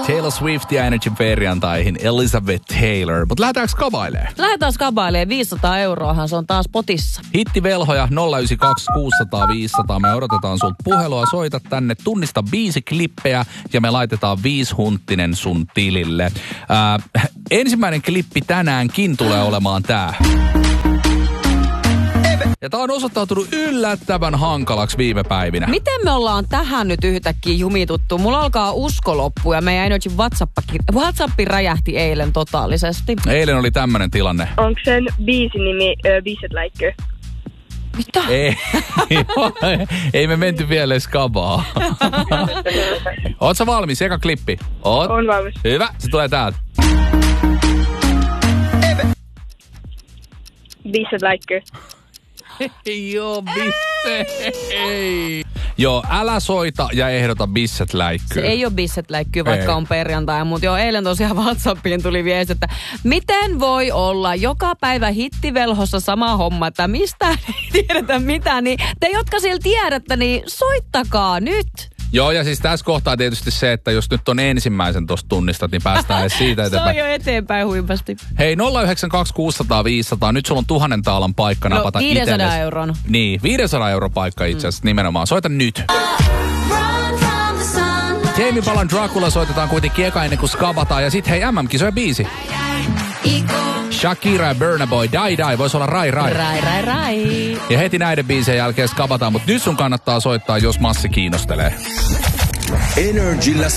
Taylor Swift ja Energy perjantaihin Elizabeth Taylor. Mutta lähdetäänkö skabailemaan? Lähdetään skabailemaan. 500 euroahan se on taas potissa. Hittivelhoja 092 600 500. Me odotetaan sulta puhelua. Soita tänne, tunnista 5 klippejä ja me laitetaan 5 hunttinen sun tilille. Ensimmäinen klippi tänäänkin tulee olemaan tää. Ja tää on osoittautunut yllättävän hankalaksi viime päivinä. Miten me ollaan tähän nyt yhtäkkiä jumituttu? Mulla alkaa usko loppu ja meidän Energy WhatsApp räjähti eilen totaalisesti. Eilen oli tämmönen tilanne. Onko sen biisin nimi Biiset läikkö? Mitä? Ei me menty vielä skabaa. Oot sä valmis? Eka klippi. Oot? On valmis. Hyvä, se tulee täältä. Biiset läikkö. Joo, bisse. Joo, älä soita ja ehdota bisset läikkyä. Se ei ole bisset läikkyä, vaikka on perjantai. Mutta joo, eilen tosiaan WhatsAppiin tuli viesti, että miten voi olla joka päivä hittivelhossa sama homma, että mistä ei tiedetä mitään. Niin te, jotka siellä tiedätte, niin soittakaa nyt. Joo, ja siis tässä kohtaa tietysti se, että jos nyt on ensimmäisen tosta tunnistat, niin päästään edes siitä eteenpäin. Se on jo eteenpäin huipasti. Hei, 092 600 500. Nyt sulla on 1000 taalan paikka napata 500 itsellesi. euron. Niin, 500 euro paikka itse asiassa nimenomaan. Soita nyt. Jamie Palan Dracula soitetaan kuitenkin eka ennen kuin skabataan. Ja sit hei, MM-kisoja biisi. Shakira ja Burna Boy, Die. Voisi olla Rai. Rai. Ja heti näiden biisien jälkeen skabataan. Mutta nyt sun kannattaa soittaa, jos massi kiinnostelee. Energillä